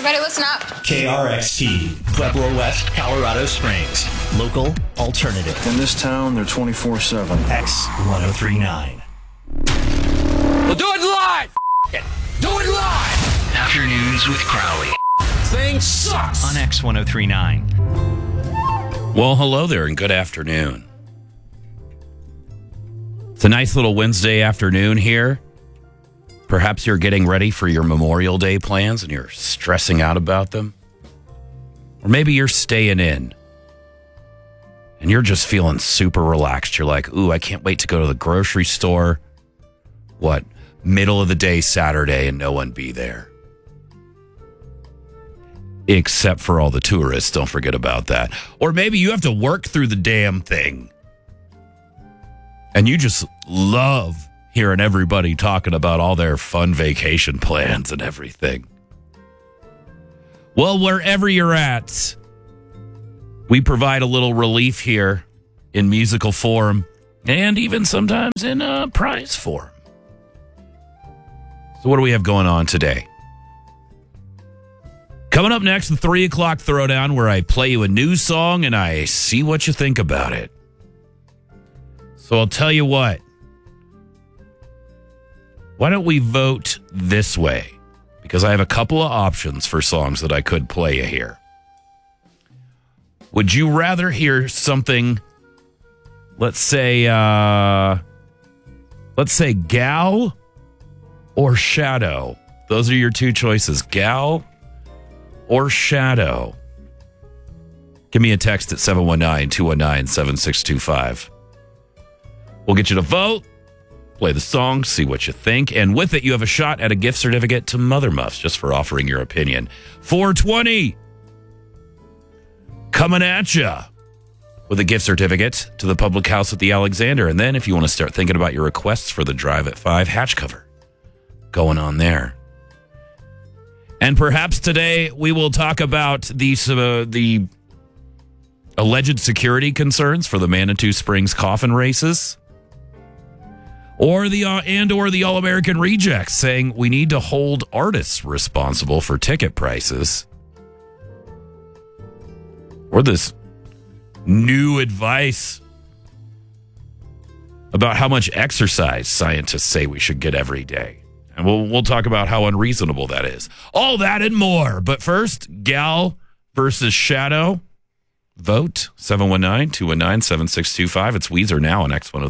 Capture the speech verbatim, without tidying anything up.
Everybody listen up. K R X T, Pueblo West, Colorado Springs. Local alternative. In this town, they're twenty-four seven. X ten thirty-nine. We'll do it live! F- it. Do it live! Afternoons with Crowley. Thing sucks! On X ten thirty-nine. Well, hello there and good afternoon. It's a nice little Wednesday afternoon here. Perhaps you're getting ready for your Memorial Day plans and you're stressing out about them. Or maybe you're staying in and you're just feeling super relaxed. You're like, ooh, I can't wait to go to the grocery store. What? Middle of the day Saturday and no one be there. Except for all the tourists. Don't forget about that. Or maybe you have to work through the damn thing. And you just love hearing everybody talking about all their fun vacation plans and everything. Well, wherever you're at, we provide a little relief here in musical form and even sometimes in uh, prize form. So what do we have going on today? Coming up next, the three o'clock throwdown where I play you a new song and I see what you think about it. So I'll tell you what. Why don't we vote this way? Because I have a couple of options for songs that I could play you here. Would you rather hear something, let's say, uh, let's say Gal or Shadow? Those are your two choices, Gal or Shadow. Give me a text at seven one nine, two one nine, seven six two five. We'll get you to vote. Play the song, see what you think, and with it, you have a shot at a gift certificate to Mother Muffs just for offering your opinion. four twenty coming at you with a gift certificate to the Public House at the Alexander. And then if you want to start thinking about your requests for the Drive at five hatch cover going on there. And perhaps today we will talk about the, uh, the alleged security concerns for the Manitou Springs coffin races. Or the uh, and or the All-American Rejects saying we need to hold artists responsible for ticket prices. Or this new advice about how much exercise scientists say we should get every day. And we'll we'll talk about how unreasonable that is. All that and more. But first, Gal versus Shadow. Vote seven one nine, two one nine, seven six two five. It's Weezer now on X ten